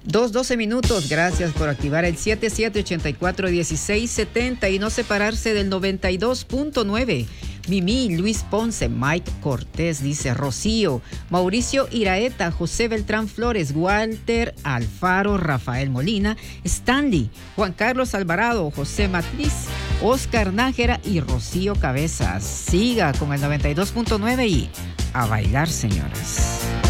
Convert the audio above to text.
2:12 minutos. Gracias por activar el 7784-1670 y no separarse del 92.9. Mimi, Luis Ponce, Mike Cortés, dice Rocío, Mauricio Iraeta, José Beltrán Flores, Walter Alfaro, Rafael Molina, Stanley, Juan Carlos Alvarado, José Matriz, Oscar Nájera y Rocío Cabezas. Siga con el 92.9 y a bailar, señoras.